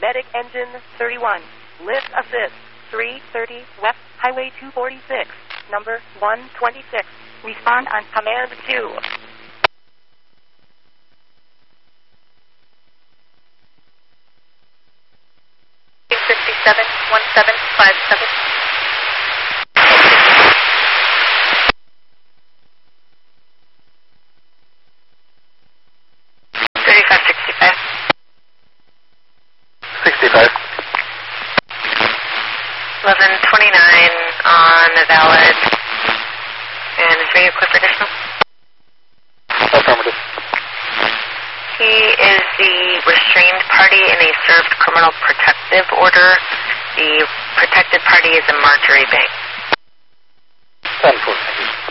Medic Engine 31. Lift Assist 330 West Highway 246. Number 126. Respond on Command 2. 571757. On the valid, and is radio equipped for additional? Affirmative. He is the restrained party in a served criminal protective order. The protected party is a Marjorie Bank. 10-4.